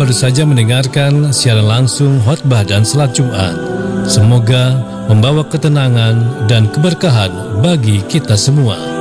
baru saja mendengarkan siaran langsung khotbah dan salat Jumat. Semoga membawa ketenangan dan keberkahan bagi kita semua.